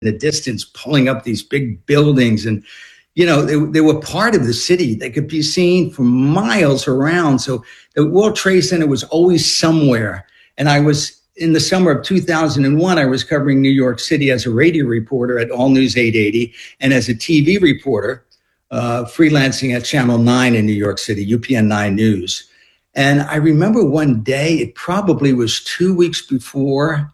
the distance, pulling up these big buildings. And, they were part of the city. They could be seen for miles around. So the World Trade Center was always somewhere. And in the summer of 2001, I was covering New York City as a radio reporter at All News 880 and as a TV reporter, freelancing at Channel 9 in New York City, UPN 9 News. And I remember one day, it probably was 2 weeks before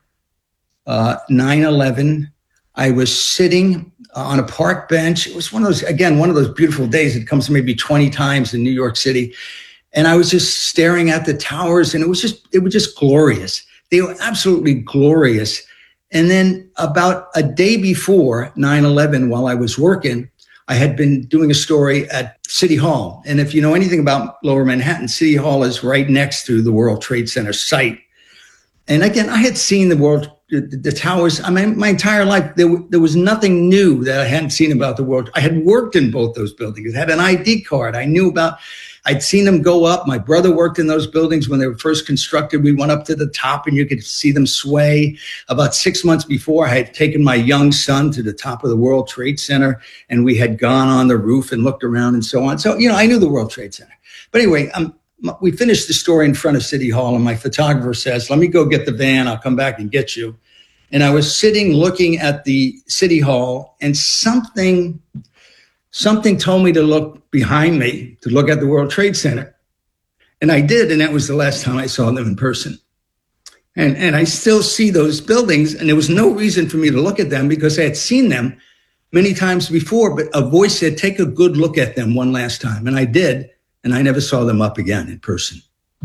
9/11, I was sitting on a park bench. It was one of those beautiful days. It comes maybe 20 times in New York City. And I was just staring at the towers, and it was just glorious. They were absolutely glorious. And then about a day before 9/11, while I was working, I had been doing a story at City Hall. And if you know anything about Lower Manhattan, City Hall is right next to the World Trade Center site. And again, I had seen the towers. I mean, my entire life, there was nothing new that I hadn't seen about the world. I had worked in both those buildings, had an ID card. I'd seen them go up. My brother worked in those buildings when they were first constructed. We went up to the top and you could see them sway. About 6 months before, I had taken my young son to the top of the World Trade Center, and we had gone on the roof and looked around and so on. So, I knew the World Trade Center. But anyway, we finished the story in front of City Hall, and my photographer says, "Let me go get the van. I'll come back and get you." And I was sitting looking at the City Hall, and something told me to look behind me, to look at the World Trade Center. And I did, and that was the last time I saw them in person. And I still see those buildings, and there was no reason for me to look at them because I had seen them many times before, but a voice said, "Take a good look at them one last time." And I did, and I never saw them up again in person.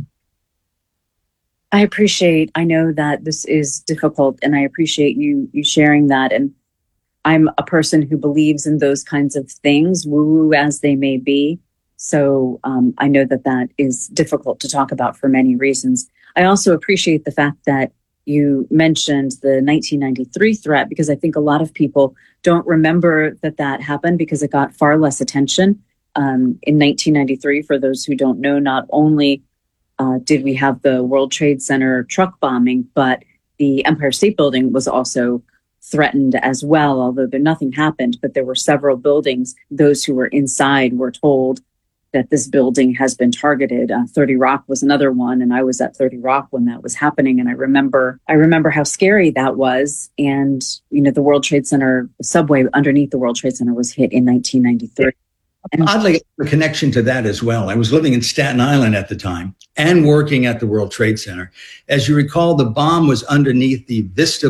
I know that this is difficult, and I appreciate you sharing that. And I'm a person who believes in those kinds of things, woo-woo as they may be. So I know that is difficult to talk about for many reasons. I also appreciate the fact that you mentioned the 1993 threat, because I think a lot of people don't remember that happened because it got far less attention. In 1993, for those who don't know, not only did we have the World Trade Center truck bombing, but the Empire State Building was also threatened as well, although nothing happened, but there were several buildings. Those who were inside were told that this building has been targeted. 30 Rock was another one, and I was at 30 Rock when that was happening. And I remember how scary that was. And, the World Trade Center, the subway underneath the World Trade Center was hit in 1993. And oddly, a connection to that as well. I was living in Staten Island at the time and working at the World Trade Center. As you recall, the bomb was underneath the Vista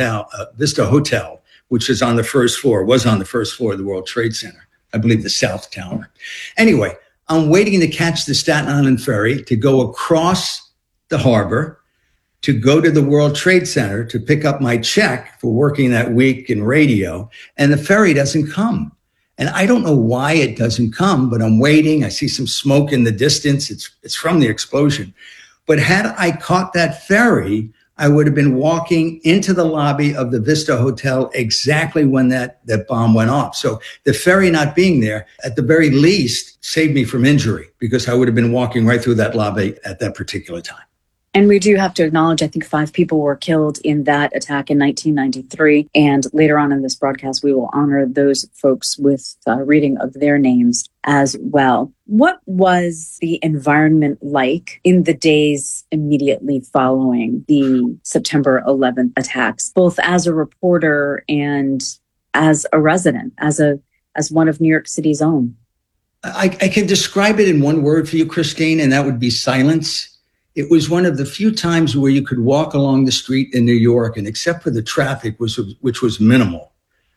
Hotel, which was on the first floor of the World Trade Center. I believe the South Tower. Anyway, I'm waiting to catch the Staten Island ferry to go across the harbor to go to the World Trade Center to pick up my check for working that week in radio. And the ferry doesn't come. And I don't know why it doesn't come, but I'm waiting. I see some smoke in the distance. It's from the explosion. But had I caught that ferry, I would have been walking into the lobby of the Vista Hotel exactly when that bomb went off. So the ferry not being there, at the very least, saved me from injury because I would have been walking right through that lobby at that particular time. And we do have to acknowledge, I think 5 people were killed in that attack in 1993. And later on in this broadcast, we will honor those folks with reading of their names as well. What was the environment like in the days immediately following the September 11th attacks, both as a reporter and as a resident, as one of New York City's own? I can describe it in one word for you, Christine, and that would be silence. It was one of the few times where you could walk along the street in New York, and except for the traffic, which was minimal,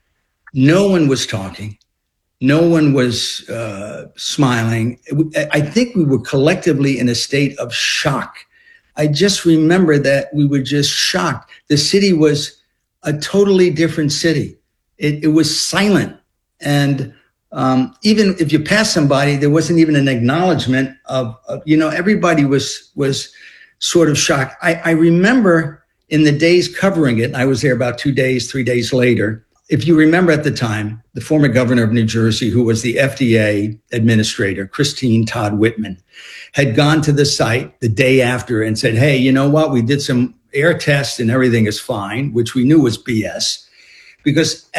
no one was talking. No one was smiling. I think we were collectively in a state of shock. I just remember that we were just shocked. The city was a totally different city. It was silent. And even if you pass somebody, there wasn't even an acknowledgement of everybody was sort of shocked. I remember in the days covering it, I was there about 3 days later. If you remember at the time, the former governor of New Jersey, who was the FDA administrator, Christine Todd Whitman, had gone to the site the day after and said, "Hey, you know what? We did some air tests and everything is fine," which we knew was BS. because